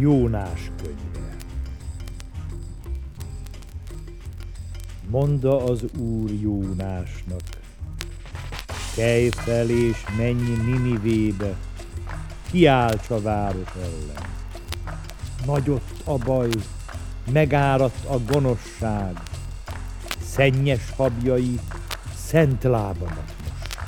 Jónás könyve. Mondta az Úr Jónásnak: kelj fel és menj Ninivébe, kiálts a város ellen. Nagy ott a baj, megáradt a gonoszság, szennyes habjai szent lábamat mossák.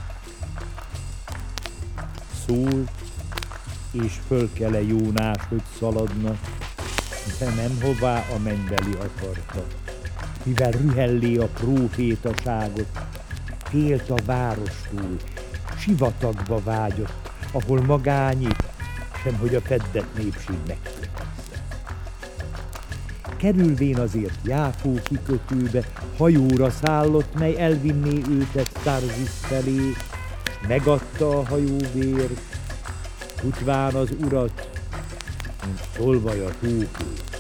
Szólt, és fölkele Jónás, hogy szaladna, de nem hová a mennybeli akarta, mivel rühellé a prófétaságot, félt a várostól, sivatagba vágyott, ahol magányi, sem hogy a feddett népség megkérdezze. Kerülvén azért Jáfó kikötőbe, hajóra szállott, mely elvinné őtet Tarzis felé, megadta a hajóvért, tutván az urat, mint tolvaj a hókét.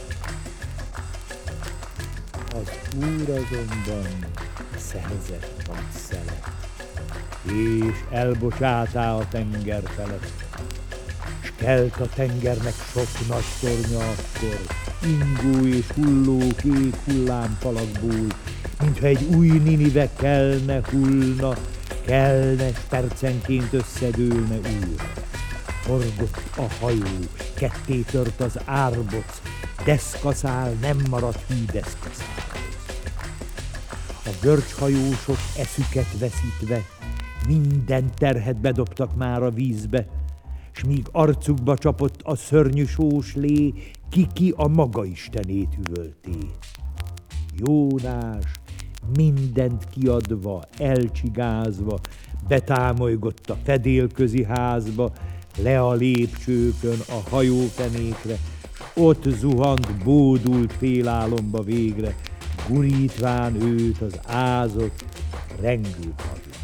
Az Úr azonban szerzett nagy szelet, és elbocsátá a tenger felett. S kelt a tengernek sok nagy tornya akkor, ingó és hulló kék hullámfalakból, mintha egy új Ninive kelne, hullna, kelne, s percenként összedőlne újra. Forgott a hajó, ketté tört az árboc, deszkaszál nem maradt hű deszkaszálhoz. A görcshajósok eszüket veszítve minden terhet bedobtak már a vízbe, s míg arcukba csapott a szörnyű sóslé, ki a maga istenét üvölté. Jónás mindent kiadva, elcsigázva, betámolygott a fedélközi házba, le a lépcsőkön a hajófenékre, s ott zuhant bódult félálomba végre, gurítván őt az ázott, rengő padlat.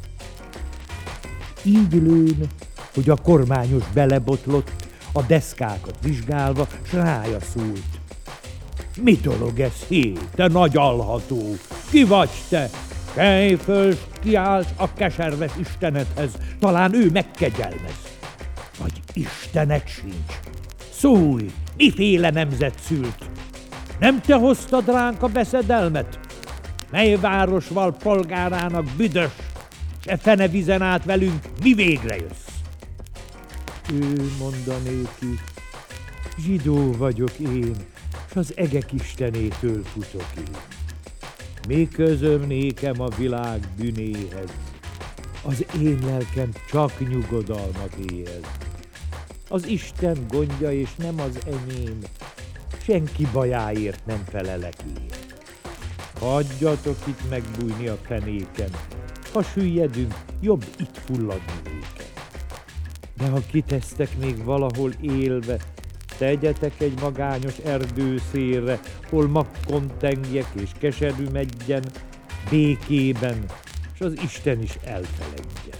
Így lőn, hogy a kormányos belebotlott, a deszkákat vizsgálva, s rája szólt: mi dolog ez, hé, te nagy alható? Ki vagy te? Kelj föl, s kiállsz a keserves istenedhez, talán ő megkegyelmez. Vagy istened sincs. Szólj, miféle nemzet szült? Nem te hoztad ránk a beszedelmet? Mely városval polgárának büdös, s e fenevizen át velünk mi végre jössz? Ő mondanéki: zsidó vagyok én, s az egek istenétől futok én. Mi közöm nékem a világ bűnéhez? Az én lelkem csak nyugodalmat éhez. Az Isten gondja, és nem az enyém, senki bajáért nem felelek én. Hagyjatok itt megbújni a fenéken, ha süllyedünk, jobb itt fulladni őket. De ha kitesztek még valahol élve, tegyetek egy magányos erdőszélre, hol makkon tengjek és keserűmedjen, békében, s az Isten is elfeledjen.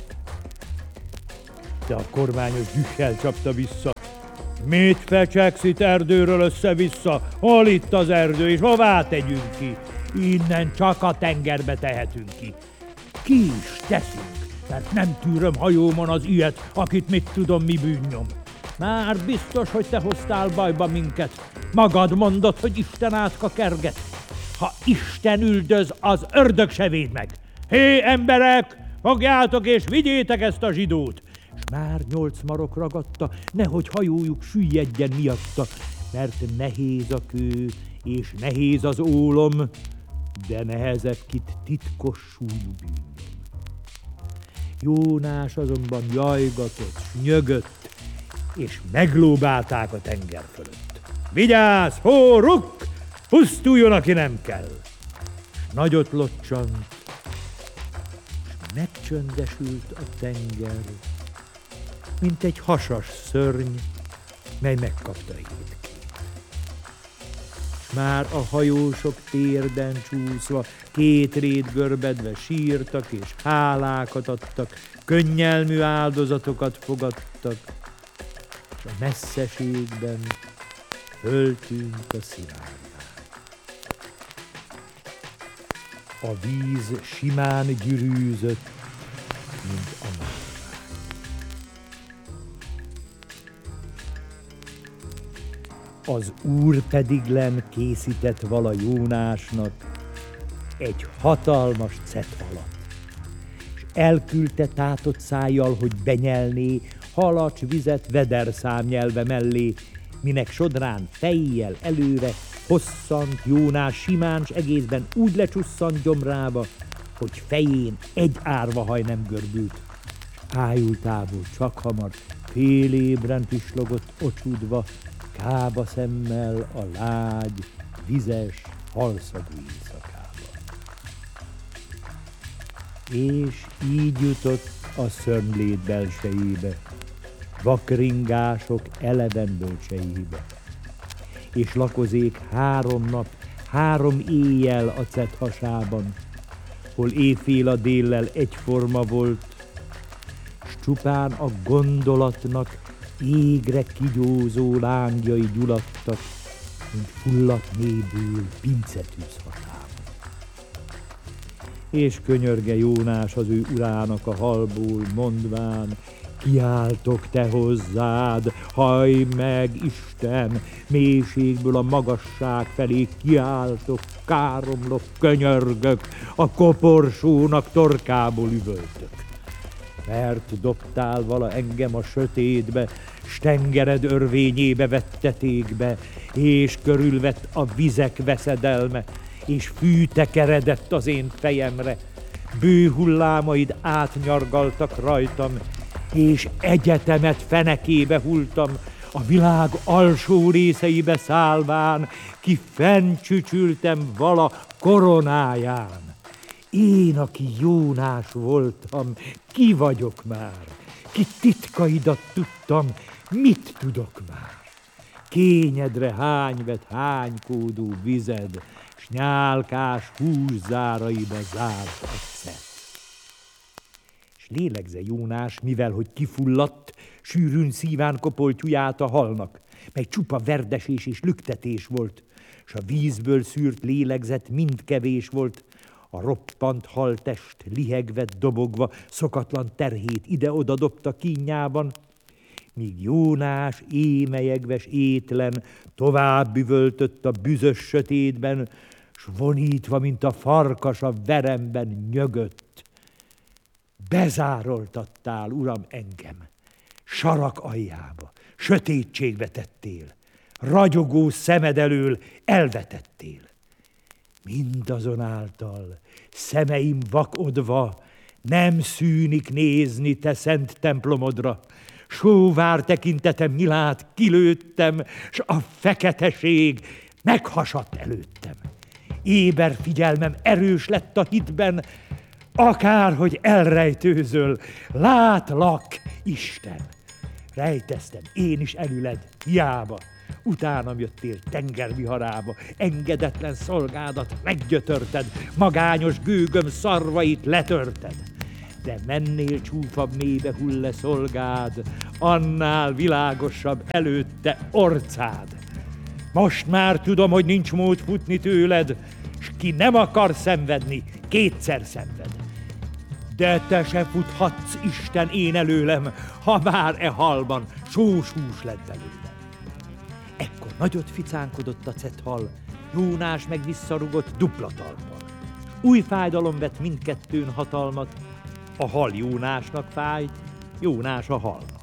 De a kormányos dühsel csapta vissza: mit fecsegsz itt erdőről össze-vissza? Hol itt az erdő, és hová tegyünk ki? Innen csak a tengerbe tehetünk ki. Ki is teszünk, mert nem tűröm hajómon az ilyet, akit mit tudom, mi bűnnyom. Már biztos, hogy te hoztál bajba minket. Magad mondod, hogy Isten átka kerget. Ha Isten üldöz, az ördög se véd meg. Hé, emberek, fogjátok és vigyétek ezt a zsidót! És már 8 marok ragadta, nehogy hajójuk süllyedjen miatta, mert nehéz a kő, és nehéz az ólom, de nehezebb kit titkos súlyú bűnnyom. Jónás azonban jajgatott, nyögött, és meglóbálták a tenger fölött. Vigyázz, hó, rukk! Pusztuljon, aki nem kell! S nagyot locsant, s megcsöndesült a tenger, mint egy hasas szörny, mely megkapta étkét. S már a hajósok térden csúszva, kétrét görbedve sírtak és hálákat adtak, könnyelmű áldozatokat fogadtak, és a messzeségben föltűnt a szivárvány. A víz simán gyűrűzött, mint a márvány. Az úr pedig len készített vala Jónásnak egy hatalmas cethalat, és elküldte tátott szájjal, hogy benyelné halacs vizet vederszám nyelve mellé, minek sodrán fejjel előre hosszant Jónás simán, s egészben úgy lecsusszant gyomrába, hogy fején egy árvahaj nem görbült. Ájultából csak hamar fél ébren pislogott ocsudva, kába szemmel a lágy, vizes, halszagú éjszakába. És így jutott a szörnlét belsejébe, vakringások eleven bölcseibe. És lakozék 3 nap, 3 éjjel a cethasában, hol éjfél a déllel egyforma volt, s csupán a gondolatnak égre kigyózó lángjai gyuladtak, mint fulladt mélyből pincetűz hatában. És könyörge Jónás az ő urának a halból, mondván, kiáltok te hozzád, hajj meg, Isten, mélységből a magasság felé kiáltok, káromlok, könyörgök, a koporsónak torkából üvöltök. Mert dobtál vala engem a sötétbe, s tengered örvényébe vettetékbe, és körülvett a vizek veszedelme, és fű tekeredett az én fejemre. Bő hullámaid átnyargaltak rajtam, és egyetemet fenekébe hultam, a világ alsó részeibe szállván, ki fenncsücsültem vala koronáján. Én, aki Jónás voltam, ki vagyok már? Ki titkaidat tudtam, mit tudok már? Kényedre hány vett hánykódú vized, s nyálkás húszáraiba zárt a szed. S lélegze Jónás, mivel hogy kifulladt, sűrűn szíván kopoltyúját a halnak, mely csupa verdesés és lüktetés volt, s a vízből szűrt lélegzet mind kevés volt, a roppant haltest lihegve, dobogva, szokatlan terhét ide-oda dobta kínjában, míg Jónás émelyegve s étlen tovább üvöltött a büzös sötétben, s vonítva, mint a farkas a veremben nyögött. Bezároltattál, Uram, engem, sarak aljába, sötétségbe tettél, ragyogó szemed elől elvetettél. Mindazonáltal szemeim vakodva nem szűnik nézni te szent templomodra, sóvár tekintetem nyilát kilőttem, s a feketeség meghasadt előttem. Éber figyelmem erős lett a hitben, akárhogy elrejtőzöl, látlak, Isten. Rejteztem én is elüled, hiába, utánam jöttél tengerviharába, engedetlen szolgádat meggyötörted, magányos gőgöm szarvait letörted. De mennél csúfabb mélybe hull-e szolgád, annál világosabb előtte orcád. Most már tudom, hogy nincs mód futni tőled, s ki nem akar szenvedni, kétszer szenved. De te se futhatsz, Isten, én előlem, ha már e halban sós hús lett belőle. Ekkor nagyot ficánkodott a cethal, Jónás meg visszarugott dupla talpal. Új fájdalom vett mindkettőn hatalmat, a hal Jónásnak fájt, Jónás a halnak.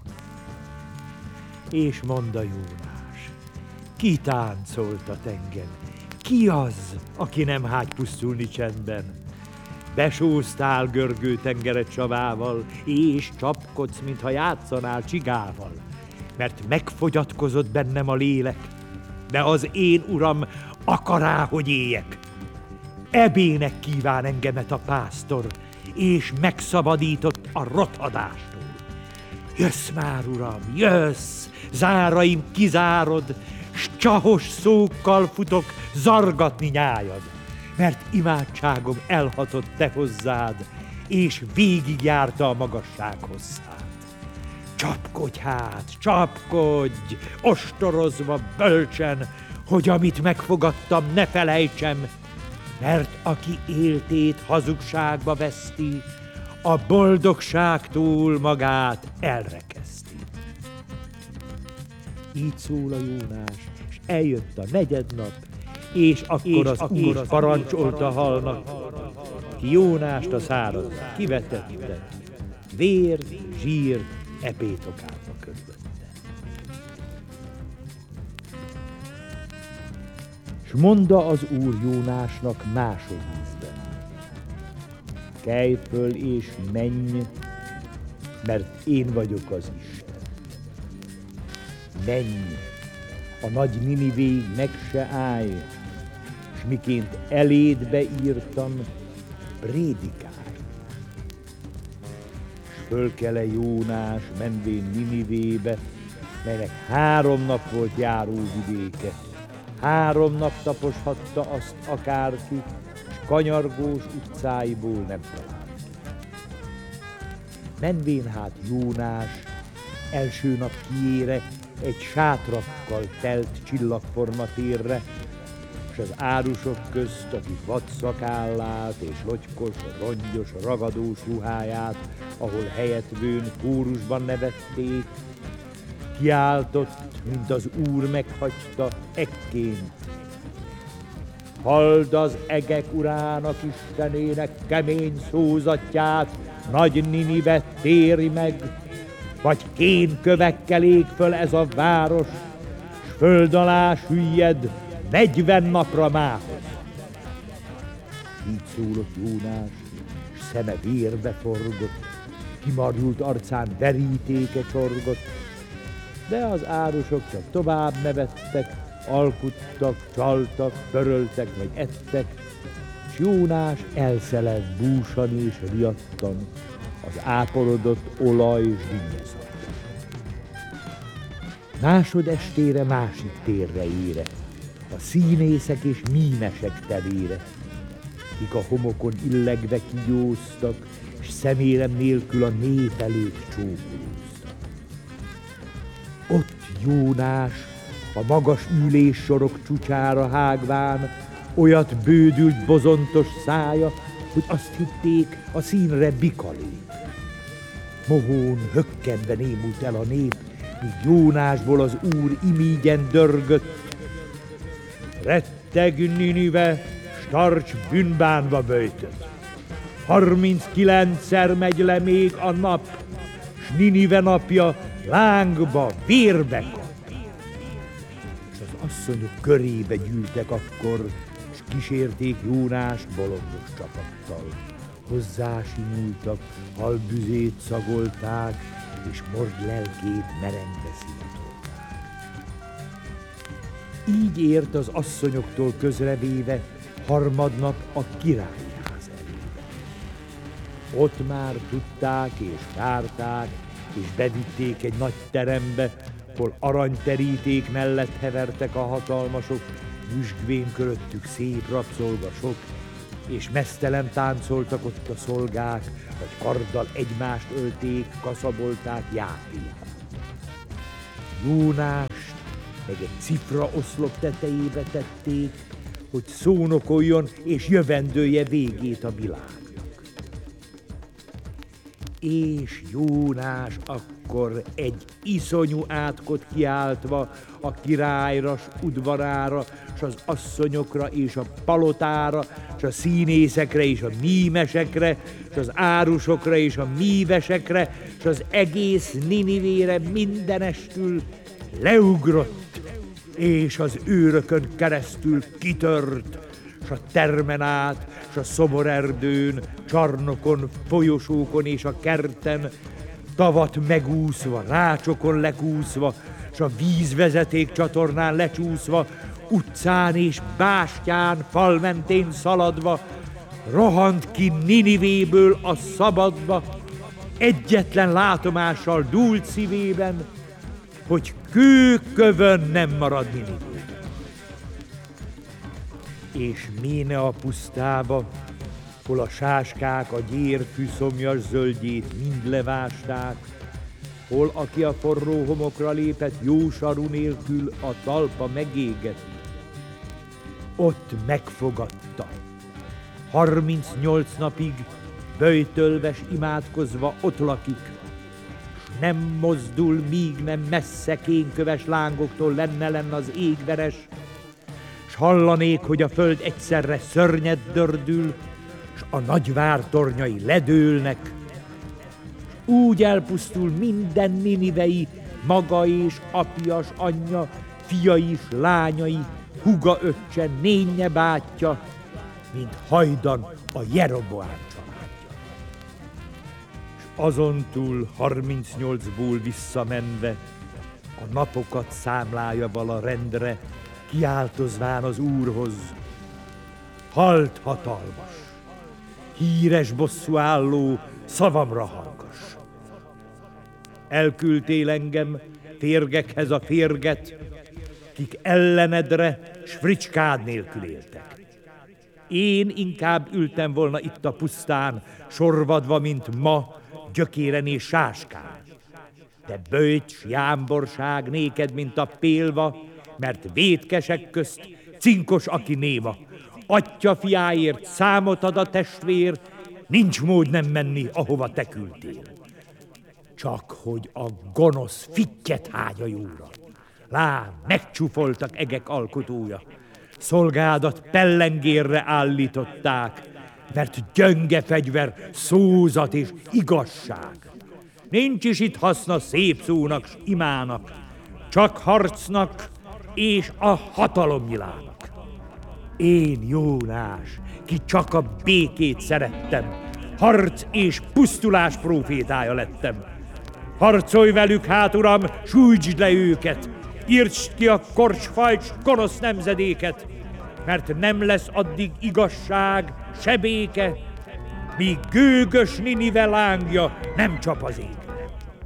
És mondta Jónás, ki táncoltat engem? Ki az, aki nem hágy pusztulni csendben? Besóztál görgő tengeret csavával, és csapkodsz, mintha játszanál csigával, mert megfogyatkozott bennem a lélek, de az én uram akará, hogy éljek. Ebének kíván engemet a pásztor, és megszabadított a rothadástól. Jössz már, uram, jössz, záraim kizárod, s csahos szókkal futok zargatni nyájad, mert imádságom elhatott te hozzád, és végigjárta a magasság hosszát. Csapkodj hát, csapkodj, ostorozva bölcsen, hogy amit megfogadtam, ne felejtsem, mert aki éltét hazugságba veszti, a boldogságtól magát elrekeszti. Így szól a Jónás, és eljött a negyednap, és akkor az úr parancsolta halnak, ki Jónást a száraz kivetette, vér, zsír, epétokába kötötte. S mondta az úr Jónásnak másodízben: kelj föl és menj, mert én vagyok az Isten. Menj, a nagy Ninivéig meg se állj, s miként eléd beírtam, prédikálj. S fölkele Jónás menvén Ninivébe, melynek 3 nap volt járóvidéke. 3 nap taposhatta azt akárki, s kanyargós utcáiból nem talált ki. Menvén hát Jónás első nap kiére egy sátrakkal telt csillagforma térre, s az árusok közt, akik vadszakállát és logykos, rongyos, ragadós ruháját, ahol helyetvőn kórusban nevették, kiáltott, mint az Úr meghagyta, ekként: halld az egek urának, Istenének kemény szózatját, nagy Ninive, térj meg, vagy kénkövekkel ég föl ez a város, s föld alá süllyed 40 napra mához. Így szólott Jónás, s szeme vérbe forgott, kimarjult arcán verítéke csorgott, de az árusok csak tovább nevettek, alkuttak, csaltak, pöröltek vagy ettek, s Jónás elszelett búsan és riadtan az áporodott olaj és dinnyeszakban. Másodestére másik térre ére, a színészek és mímesek tevére, kik a homokon illegve kigyóztak, s szemérem nélkül a nép előtt csókolóztak. Ott Jónás a magas üléssorok csúcsára hágván olyat bődült bozontos szája, hogy azt hitték, a színre bika lép. Mohón hökkenve némult el a nép, míg Jónásból az Úr imígyen dörgött: retteg Ninive, s tarts bűnbánva böjtöt! 39-szer megy le még a nap, s Ninive napja lángba, vérbe kap. És az asszonyok körébe gyűltek akkor, s kísérték Jónást bolondos csapattal. Hozzá simultak, halbüzét szagolták, és mord lelkét merengve szívtolták. Így ért az asszonyoktól közrevéve harmadnap a királyház elébe. Ott már tudták és várták, és bevitték egy nagy terembe, hol aranyteríték mellett hevertek a hatalmasok, nyüzsgvén köröttük szép rabszolgasok, és meztelen táncoltak ott a szolgák, vagy karddal egymást ölték, kaszabolták játékot. Jónást meg egy cifra oszlop tetejébe tették, hogy szónokoljon és jövendője végét a világnak. És Jónás akkor egy iszonyú átkot kiáltva a királyra, s udvarára, s az asszonyokra és a palotára, s a színészekre és a mímesekre, s az árusokra és a mívesekre, s az egész Ninivére mindenestül leugrott, és az őrökön keresztül kitört, s a termen át, s a szoborerdőn, csarnokon, folyosókon és a kerten, tavat megúszva, rácsokon lekúszva, s a vízvezeték csatornán lecsúszva, utcán és bástyán, fal mentén szaladva, rohant ki Ninivéből a szabadba, egyetlen látomással dúlt szívében, hogy kőkövön nem marad Ninivében. És méne a pusztába, hol a sáskák a gyérfű szomjas zöldjét mind levásták, hol aki a forró homokra lépett jó saru nélkül a talpa megégett. Ott megfogadta. 38 napig böjtölves imádkozva ott lakik, s nem mozdul, míg nem messze kénköves lángoktól lenne az égveres, s hallanék, hogy a föld egyszerre szörnyet dördül, s a nagyvár tornyai ledőlnek. Úgy elpusztul minden ninivei, maga és apja, s anyja, fiai s lányai, huga öccse, nénje bátyja, mint hajdan a Jeroboám családja. S azon túl 38-ból visszamenve a napokat számlája vala rendre, kiáltozván az Úrhoz: halt hatalmas, híres bosszúálló, szavamra hallgass! Elküldtél engem férgekhez a férget, kik ellenedre s fricskád nélkül éltek. Én inkább ültem volna itt a pusztán, sorvadva, mint ma, gyökéren és sáskán. De böjts jámborság néked, mint a pélva, mert vétkesek közt cinkos, aki néma. Atya fiáért számot ad a testvér, nincs mód nem menni, ahova te küldtél. Csak hogy a gonosz fittyet hágya jóra. Lám, megcsúfoltak egek alkotója. Szolgádat pellengérre állították, mert gyönge fegyver, szózat és igazság. Nincs is itt haszna szép szónak s imának, csak harcnak és a hatalom nyilának. Én Jónás, ki csak a békét szerettem, harc és pusztulás prófétája lettem. Harcolj velük hát, uram, sújtsd le őket, írtsd ki a korcsfajt, gonosz nemzedéket, mert nem lesz addig igazság, se béke, míg gőgös Ninive lángja nem csap az égre.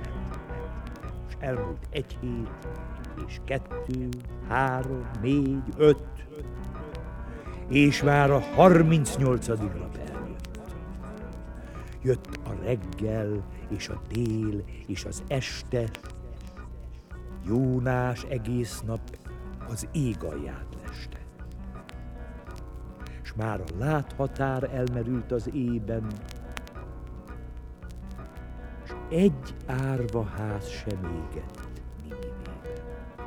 És elmúlt 1 hét, és 2, 3, 4, 5, és már a 38. nap eljött. Jött a reggel, és a dél, és az este. Jónás egész nap az ég alján leste. S már a láthatár elmerült az ében, s egy árva ház sem égett Ninivében.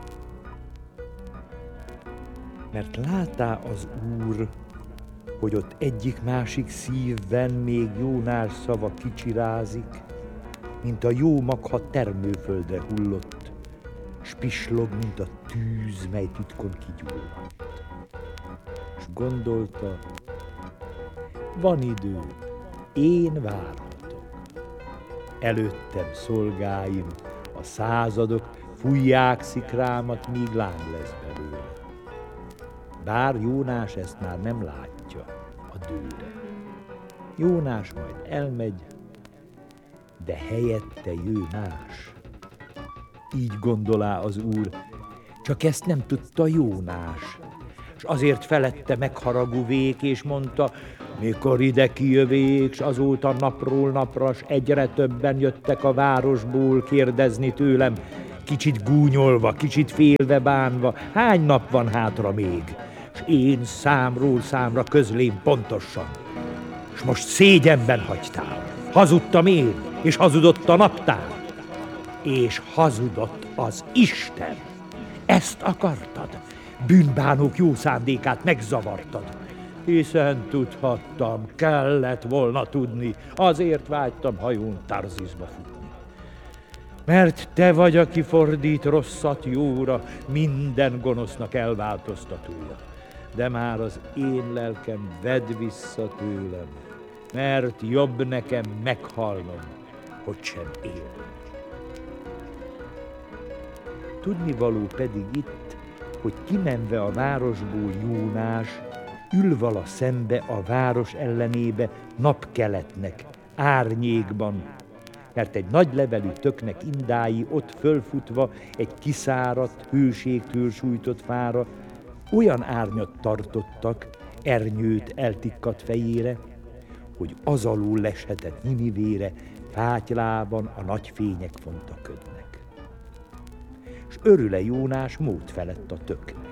Mert látá az Úr, hogy ott egyik-másik szívben még Jónás szava kicsirázik, mint a jó magha termőföldre hullott, s pislog, mint a tűz, mely titkon kigyulladt. S gondolta, van idő, én várhatok. Előttem szolgáim, a századok fújják szikrámat, míg láng lesz belőle. Bár Jónás ezt már nem látja a dőre. Jónás majd elmegy, de helyette jő más. Így gondolá az Úr, csak ezt nem tudta Jónás. S azért felette megharagú vék, és mondta, mikor ide kijövék, s azóta napról napra, s egyre többen jöttek a városból kérdezni tőlem, kicsit gúnyolva, kicsit félve bánva, hány nap van hátra még? S én számról számra közlém pontosan. S most szégyenben hagytál. Hazudtam én, és hazudott a naptár. És hazudott az Isten. Ezt akartad? Bűnbánók jó szándékát megzavartad. Hiszen tudhattam, kellett volna tudni, azért vágytam hajón Tarzisba futni. Mert te vagy, aki fordít rosszat jóra, minden gonosznak elváltoztatója. De már az én lelkem vedd vissza tőlem, mert jobb nekem meghalnom, hogy sem élni. Tudnivaló pedig itt, hogy kimenve a városból Jónás, ül vala szembe a város ellenébe napkeletnek, árnyékban, mert egy nagy levelű töknek indái ott fölfutva egy kiszáradt, hőségtől sújtott fára olyan árnyat tartottak, ernyőt eltikkadt fejére, hogy az alól leshetett Ninivére fátylában a nagy fények fontaködnek. S örül-e Jónás mód felett a töknek.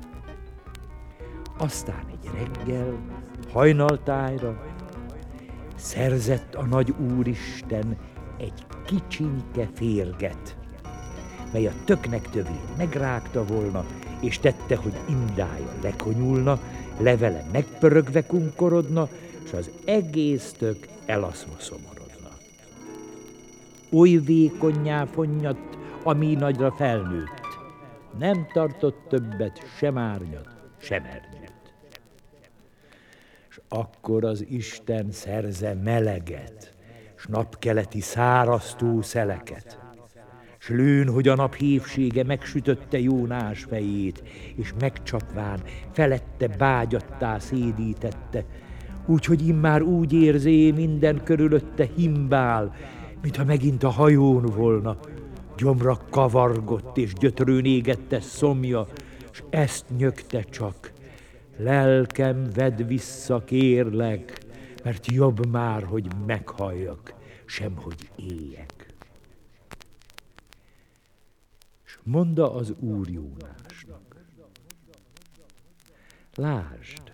Aztán egy reggel, hajnaltájra szerzett a nagy Úristen egy kicsinke férget, mely a töknek tövén megrágta volna, és tette, hogy indája lekonyulna, levele megpörögve kunkorodna, s az egész tök elaszva szomorodna. Oly vékonnyá fonnyadt, ami nagyra felnőtt, nem tartott többet sem árnyat, sem ernyőt. S akkor az Isten szerze meleget, s napkeleti szárasztó szeleket, s lőn, hogy a nap hívsége megsütötte Jónás fejét, és megcsapván felette bágyattá szédítette, úgyhogy immár úgy érzé, minden körülötte himbál, mintha megint a hajón volna, gyomra kavargott és gyötrőn égette szomja, s ezt nyögte csak: lelkem, vedd vissza, kérlek, mert jobb már, hogy meghalljak, sem hogy éljek. S mondta az Úr Jónásnak: lásd,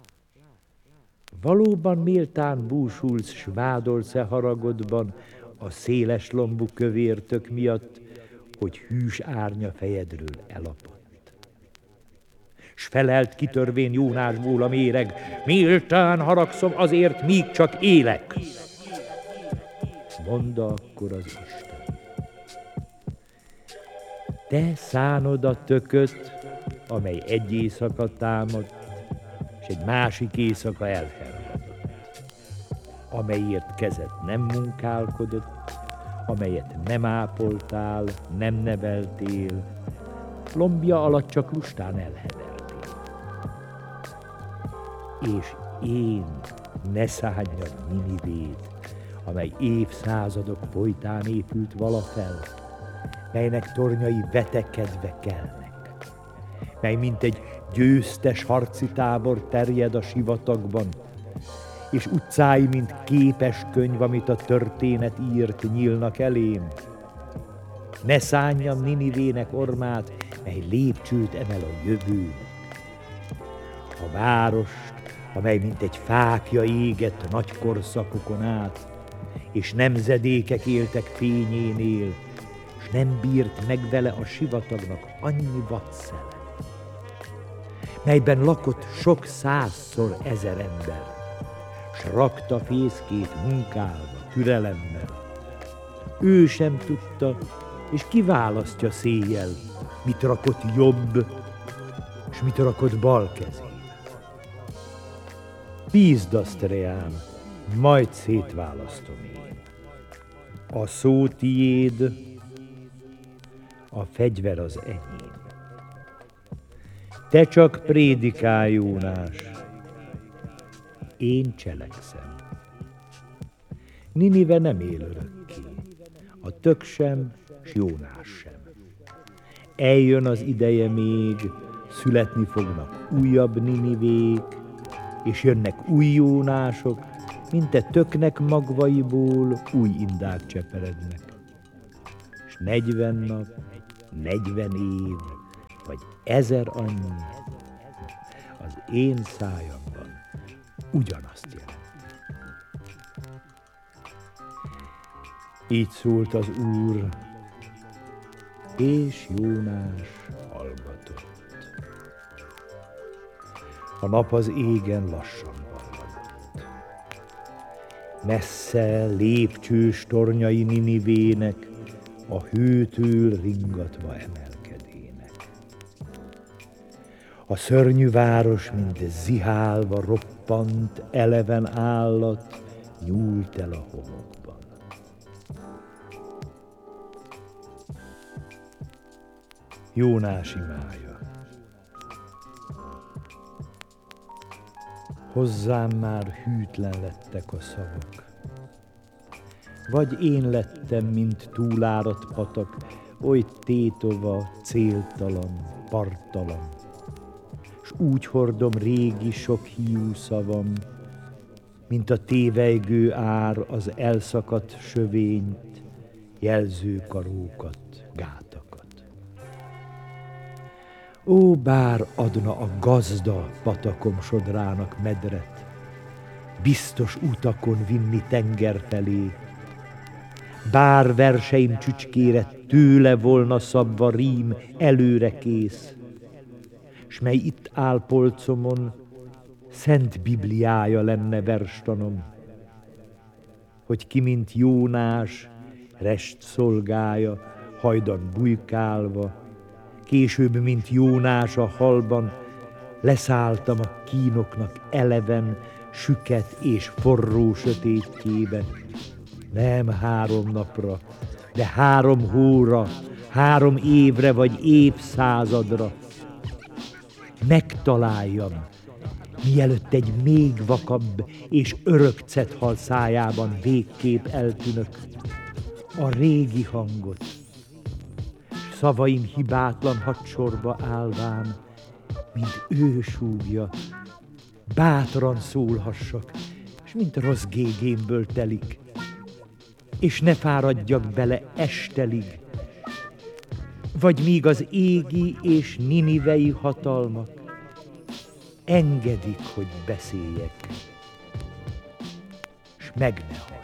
valóban méltán búsulsz, s vádolsz-e haragodban a széles lombú kövértök miatt, hogy hűs árnya fejedről elapadt. S felelt kitörvén Jónásból a méreg: méltán haragszom azért, míg csak élek. Mondta akkor az Isten: te szánod a tököt, amely egy éjszaka támadt, és egy másik éjszaka elhervadott, amelyért kezed nem munkálkodott, amelyet nem ápoltál, nem neveltél, lombja alatt csak lustán elhevertél. És én ne szánjam Ninivét, amely évszázadok folytán épült vala fel, melynek tornyai vetekedve kelnek, mely mint egy győztes harci tábor terjed a sivatagban, és utcái, mint képes könyv, amit a történet írt, nyílnak elém. Ne szánjam Ninivének ormát, mely lépcsőt emel a jövőnek. A várost, amely mint egy fákja égett nagy korszakokon át, és nemzedékek éltek fényénél, s nem bírt meg vele a sivatagnak annyi vadszele, melyben lakott sok 100-szor 1000 ember, s rakta fészkét munkálva, türelemmel. Ő sem tudta, és kiválasztja széjjel, mit rakott jobb, s mit rakott bal kezébe. Bízd azt reám, majd szétválasztom én. A szó tiéd, a fegyver az enyém. Te csak prédikálj, Jónás, én cselekszem. Ninive nem él örökké, a tök sem, s Jónás sem. Eljön az ideje még, születni fognak újabb Ninivék, és jönnek új Jónások, mint te töknek magvaiból új indák cseperednek. És 40 nap, 40 év, vagy 1000 annyi, az én szájamban ugyanazt jelent. Így szólt az Úr, és Jónás hallgatott. A nap az égen lassan ballagott. Messze lépcsős tornyai Ninivének a hőtől ringatva emelkedének. A szörnyű város, mint zihálva roppant, eleven állat nyúlt el a homokban. Jónás imája. Hozzám már hűtlen lettek a szavak. Vagy én lettem, mint túláradt patak, oly tétova, céltalan, parttalan, s úgy hordom régi sok hiú szavam, mint a tévejgő ár az elszakadt sövényt, jelzőkarókat, gátakat. Ó, bár adna a gazda patakom sodrának medret, biztos utakon vinni tenger felé, Bár verseim csücskére tőle volna szabva rím előre kész, s mely itt áll polcomon, szent bibliája lenne verstanom, hogy ki, mint Jónás, rest szolgája, hajdan bujkálva, később, mint Jónás a halban, leszálltam a kínoknak eleven, süket és forró sötétjébe. Nem 3 napra, de 3 hóra, 3 évre vagy évszázadra. Megtaláljam, mielőtt egy még vakabb és örök cethal szájában végképp eltűnök, a régi hangot, s szavaim hibátlan hadsorba állván, mint ő súgja, bátran szólhassak, s mint rossz gégémből telik, és ne fáradjak bele estelig, vagy míg az égi és ninivei hatalmak engedik, hogy beszéljek, s meg ne hall.